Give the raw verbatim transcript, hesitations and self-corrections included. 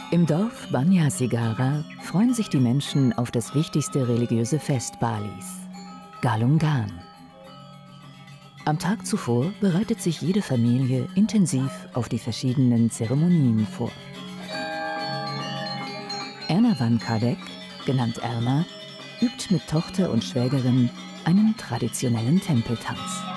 Im Dorf Banja Sigara freuen sich die Menschen auf das wichtigste religiöse Fest Balis, Galungan. Am Tag zuvor bereitet sich jede Familie intensiv auf die verschiedenen Zeremonien vor. Erna van Kardec, genannt Erna, übt mit Tochter und Schwägerin einen traditionellen Tempeltanz.